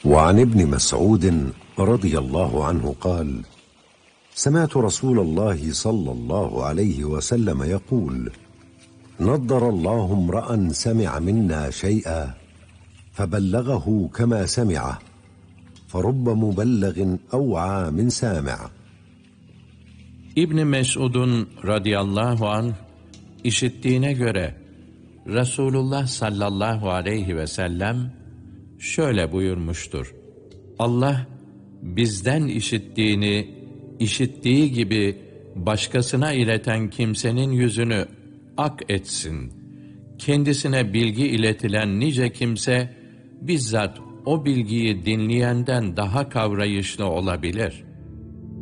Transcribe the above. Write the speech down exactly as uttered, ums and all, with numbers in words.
وعن ابن مسعود رضي الله عنه قال: سمعت رسول الله صلى الله عليه وسلم يقول: نضر الله امرأ سمع منا شيئا فبلغه كما سمعه فرب مبلغ أوعى من سامع. İbn Mes'ud'un radıyallahu anh işittiğine göre Resulullah sallallahu aleyhi ve sellem şöyle buyurmuştur: Allah bizden işittiğini işittiği gibi başkasına ileten kimsenin yüzünü ak etsin. Kendisine bilgi iletilen nice kimse bizzat o bilgiyi dinleyenden daha kavrayışlı olabilir.